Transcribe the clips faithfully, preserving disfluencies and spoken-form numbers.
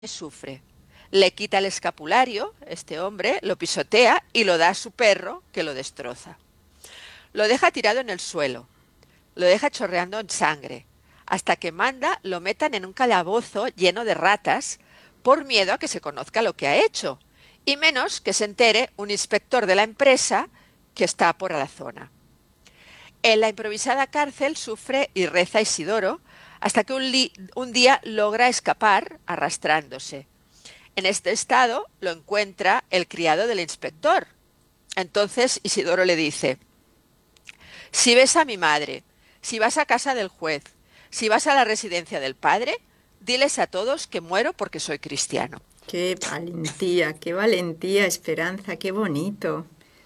sufre. Le quita el escapulario, este hombre, lo pisotea y lo da a su perro, que lo destroza. Lo deja tirado en el suelo, lo deja chorreando en sangre, hasta que manda lo metan en un calabozo lleno de ratas por miedo a que se conozca lo que ha hecho, y menos que se entere un inspector de la empresa que está por la zona. En la improvisada cárcel sufre y reza Isidoro hasta que un, li- un día logra escapar arrastrándose. En este estado lo encuentra el criado del inspector. Entonces Isidoro le dice: si ves a mi madre, si vas a casa del juez, si vas a la residencia del padre, diles a todos que muero porque soy cristiano. Qué valentía, qué valentía, Esperanza, qué bonito.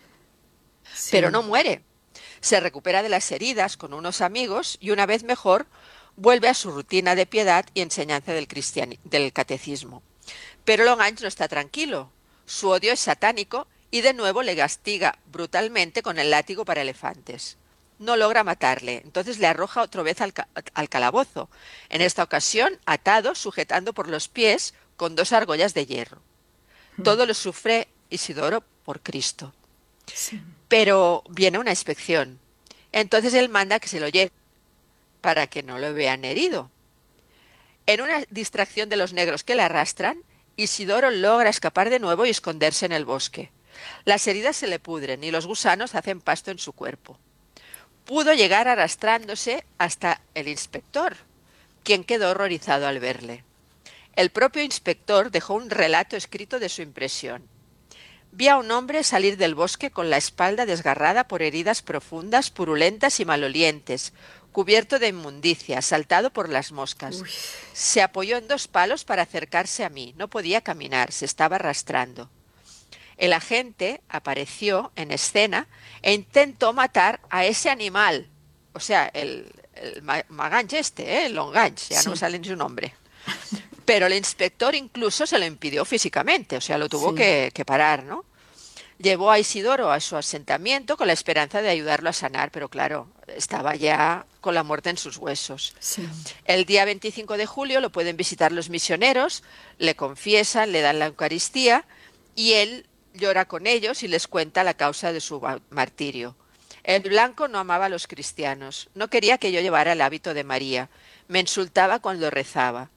Pero Sí. no muere. Se recupera de las heridas con unos amigos y una vez mejor vuelve a su rutina de piedad y enseñanza del, cristiani- del catecismo. Pero Longange no está tranquilo. Su odio es satánico y de nuevo le castiga brutalmente con el látigo para elefantes. No logra matarle, entonces le arroja otra vez al, ca- al calabozo, en esta ocasión atado, sujetando por los pies con dos argollas de hierro. Todo lo sufre Isidoro por Cristo. Sí. Pero viene una inspección. Entonces él manda que se lo lleve para que no lo vean herido. En una distracción de los negros que le arrastran, Isidoro logra escapar de nuevo y esconderse en el bosque. Las heridas se le pudren y los gusanos hacen pasto en su cuerpo. Pudo llegar arrastrándose hasta el inspector, quien quedó horrorizado al verle. El propio inspector dejó un relato escrito de su impresión. Vi a un hombre salir del bosque con la espalda desgarrada por heridas profundas, purulentas y malolientes, cubierto de inmundicia, saltado por las moscas. Uy, Se apoyó en dos palos para acercarse a mí. No podía caminar, se estaba arrastrando. El agente apareció en escena e intentó matar a ese animal. O sea, el, el Maganche este, ¿eh? El Longanche, ya no me sí, sale ni su nombre. Pero el inspector incluso se lo impidió físicamente, o sea, lo tuvo sí, que, que parar, ¿no? Llevó a Isidoro a su asentamiento con la esperanza de ayudarlo a sanar, pero claro, estaba ya con la muerte en sus huesos. sí. El día veinticinco de julio lo pueden visitar los misioneros, le confiesan, le dan la Eucaristía y él llora con ellos y les cuenta la causa de su martirio. El blanco no amaba a los cristianos, no quería que yo llevara el hábito de María, me insultaba cuando rezaba.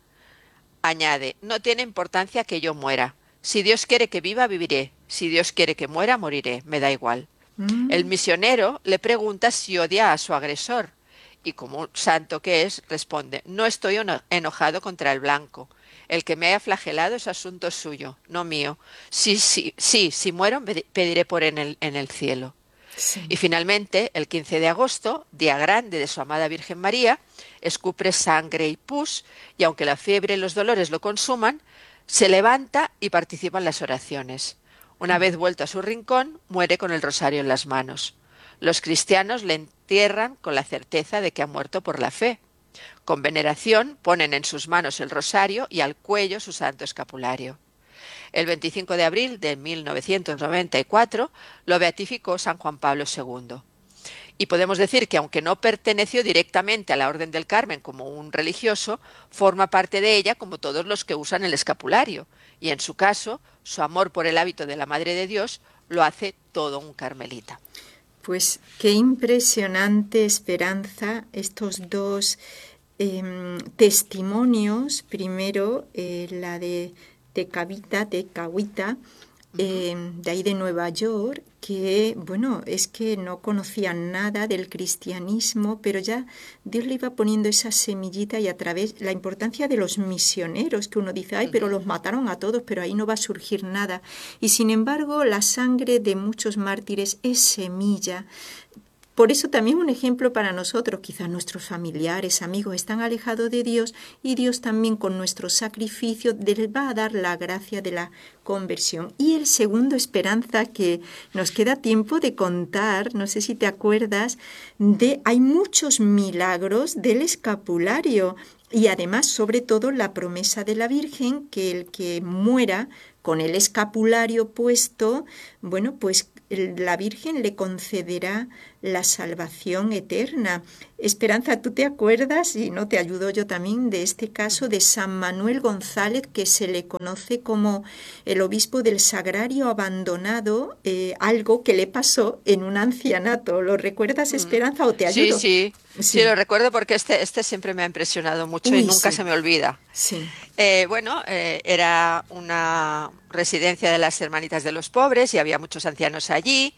Añade: no tiene importancia que yo muera. Si Dios quiere que viva, viviré. Si Dios quiere que muera, moriré. Me da igual. El Mm, misionero le pregunta si odia a su agresor. Y como un santo que es, responde: no estoy enojado contra el blanco. El que me haya flagelado es asunto suyo, no mío. Sí, sí, sí, si muero pediré por en el, en el cielo. sí. Y finalmente, el quince de agosto, día grande de su amada Virgen María, escupe sangre y pus, y aunque la fiebre y los dolores lo consuman, se levanta y participa en las oraciones. Una vez vuelto a su rincón, muere con el rosario en las manos. Los cristianos le entierran con la certeza de que ha muerto por la fe. Con veneración ponen en sus manos el rosario y al cuello su santo escapulario. El veinticinco de abril de mil novecientos noventa y cuatro lo beatificó San Juan Pablo segundo. Y podemos decir que aunque no perteneció directamente a la Orden del Carmen como un religioso, forma parte de ella como todos los que usan el escapulario. Y en su caso, su amor por el hábito de la Madre de Dios lo hace todo un carmelita. Pues qué impresionante, Esperanza, estos dos em, testimonios. Primero, eh, la de Tecavita, Tecahuita, Ujú. em, de ahí de Nueva York, que, bueno, es que no conocían nada del cristianismo, pero ya Dios le iba poniendo esa semillita y a través, la importancia de los misioneros, que uno dice, ay, pero Ujú. los mataron a todos, pero ahí no va a surgir nada. Y sin embargo, la sangre de muchos mártires es semilla. Por eso también un ejemplo para nosotros, quizás nuestros familiares, amigos están alejados de Dios y Dios también con nuestro sacrificio les va a dar la gracia de la conversión. Y el segundo, Esperanza, que nos queda tiempo de contar, no sé si te acuerdas, de hay muchos milagros del escapulario y además sobre todo la promesa de la Virgen que el que muera con el escapulario puesto, bueno, pues la Virgen le concederá la salvación eterna. Esperanza, ¿tú te acuerdas, y no te ayudo yo también, de este caso de San Manuel González, que se le conoce como el obispo del Sagrario abandonado, eh, algo que le pasó en un ancianato? ¿Lo recuerdas, Mm. Esperanza, o te Sí, ayudo? sí, sí Sí. lo recuerdo porque este, este siempre me ha impresionado mucho y Uy, nunca sí, se me olvida. sí. Eh, bueno, eh, era una residencia de las Hermanitas de los Pobres y había muchos ancianos allí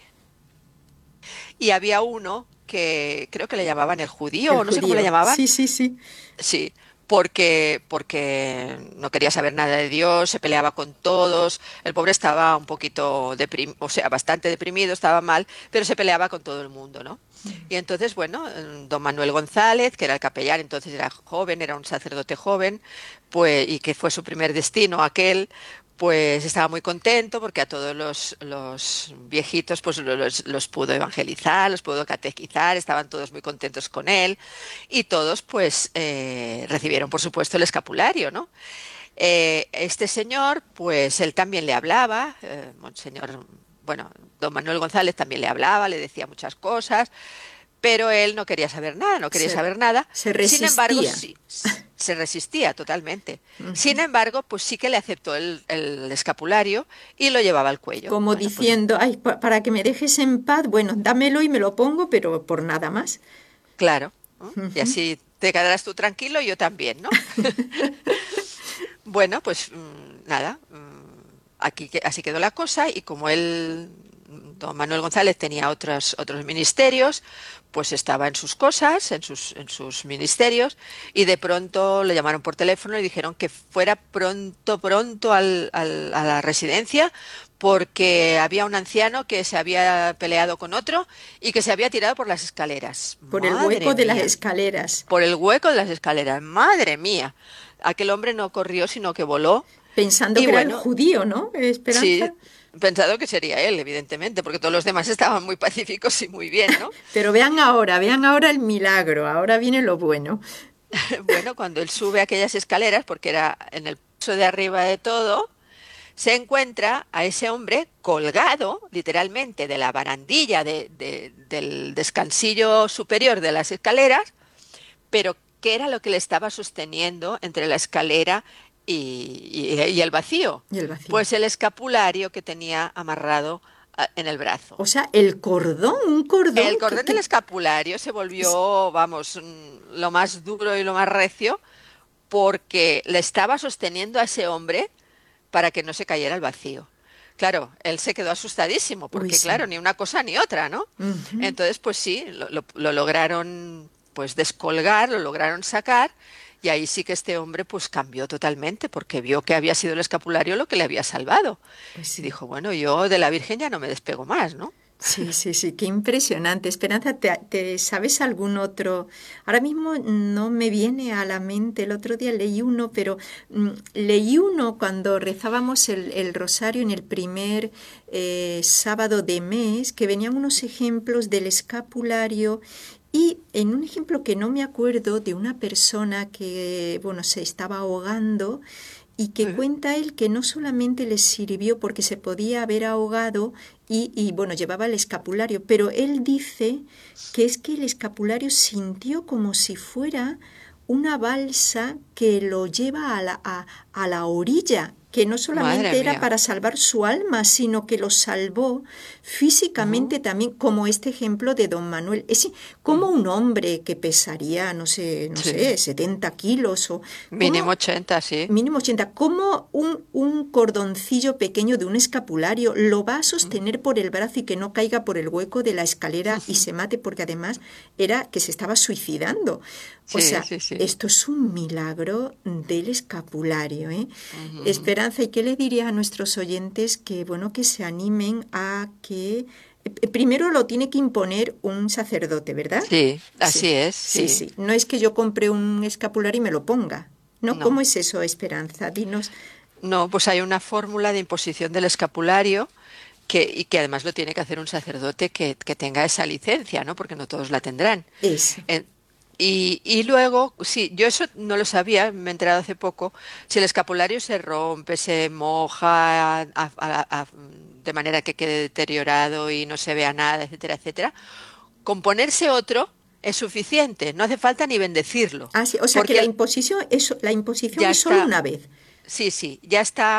y había uno que creo que le llamaban el judío El o no sé cómo le judío. llamaban. Sí, sí, sí. Sí, porque, porque no quería saber nada de Dios, se peleaba con todos, el pobre estaba un poquito deprimido, o sea, bastante deprimido, estaba mal, pero se peleaba con todo el mundo, ¿no? Y entonces, bueno, eh, don Manuel González, que era el capellán, entonces era joven, era un sacerdote joven, pues, y que fue su primer destino aquel, pues estaba muy contento porque a todos los, los viejitos pues los, los pudo evangelizar, los pudo catequizar, estaban todos muy contentos con él y todos pues eh, recibieron por supuesto el escapulario, ¿no? Eh, este señor pues él también le hablaba, eh, monseñor, bueno, don Manuel González también le hablaba, le decía muchas cosas, pero él no quería saber nada, no quería Se, saber nada. se Sin embargo, resistía. sí, se resistía totalmente. Sin Ujú. embargo, pues sí que le aceptó el, el escapulario y lo llevaba al cuello. Como Bueno, pues diciendo, ay, pa- para que me dejes en paz, bueno, dámelo y me lo pongo, pero por nada más. claro, ¿no? Y Ujú. así te quedarás tú tranquilo y yo también, ¿no? Bueno, pues mm, nada, mm, aquí que- así quedó la cosa y como él, don Manuel González, tenía otros, otros ministerios, pues estaba en sus cosas, en sus, en sus ministerios y de pronto le llamaron por teléfono y dijeron que fuera pronto, pronto al- al- a la residencia porque había un anciano que se había peleado con otro y que se había tirado por las escaleras. Por el Madre hueco de las mía, escaleras, por el hueco de las escaleras, madre mía. Aquel hombre no corrió, sino que voló. pensando Y que era el bueno, judío, ¿no? sí, Esperanza. pensado que sería él, evidentemente, porque todos los demás estaban muy pacíficos y muy bien, ¿no? Pero vean ahora, vean ahora el milagro, ahora viene lo bueno. Bueno, cuando él sube aquellas escaleras, porque era en el piso de arriba de todo, se encuentra a ese hombre colgado, literalmente, de la barandilla de- de- del descansillo superior de las escaleras, pero ¿qué era lo que le estaba sosteniendo entre la escalera y, y- y el vacío? Y el vacío. Pues el escapulario que tenía amarrado ah, en el brazo. O sea, el cordón, un cordón El que, cordón del que escapulario se es- volvió, vamos, mm, lo más duro y lo más recio porque le estaba sosteniendo a ese hombre para que no se cayera al vacío. Claro, él se quedó asustadísimo uy, porque, sí. claro, ni una cosa ni otra, ¿no? Ujú. Entonces, pues sí, lo, lo- lo lograron pues descolgar, lo lograron sacar y ahí sí que este hombre pues cambió totalmente porque vio que había sido el escapulario lo que le había salvado Pues y sí. dijo, bueno, yo de la Virgen ya no me despego más, ¿no? Sí, sí, sí, qué impresionante. Esperanza, ¿te, te sabes algún otro? Ahora mismo no me viene a la mente, el otro día leí uno, pero mm, leí uno cuando rezábamos el, el rosario en el primer eh, sábado de mes, que venían unos ejemplos del escapulario y en un ejemplo que no me acuerdo de una persona que, bueno, se estaba ahogando y que Eh, cuenta él que no solamente le sirvió porque se podía haber ahogado y, y, bueno, llevaba el escapulario, pero él dice que es que el escapulario sintió como si fuera una balsa que lo lleva a la, a, a la orilla, que no Madre solamente era mía. para salvar su alma, sino que lo salvó Ujú, físicamente también, como este ejemplo de don Manuel. Es como ujú. un hombre que pesaría, no sé, no sé, Sí, setenta kilos o mínimo como ochenta, sí. mínimo ochenta, como un, un cordoncillo pequeño de un escapulario lo va a Ujú. sostener por el brazo y que no caiga por el hueco de la escalera y se mate, porque además era que se estaba suicidando. O Sí, sea, sí, sí. esto es un milagro del escapulario, ¿eh? Ujú. Esperanza, ¿y qué le dirías a nuestros oyentes que, bueno, que se animen a que eh, primero lo tiene que imponer un sacerdote, ¿verdad? Sí, Sí, así es, sí, sí. sí. No es que yo compre un escapulario y me lo ponga. ¿No? ¿Cómo No. es eso, Esperanza? Dinos. No, pues hay una fórmula de imposición del escapulario que, y que además lo tiene que hacer un sacerdote que, que tenga esa licencia, ¿no? Porque no todos la tendrán. Eso. En- y, y luego, sí, yo eso no lo sabía, me he enterado hace poco, si el escapulario se rompe, se moja a- a- a- a- de manera que quede deteriorado y no se vea nada, etcétera, etcétera, con ponerse otro es suficiente, no hace falta ni bendecirlo. Ah, sí, o sea que porque la imposición es, la imposición ya es solo está, una vez. sí, sí, ya está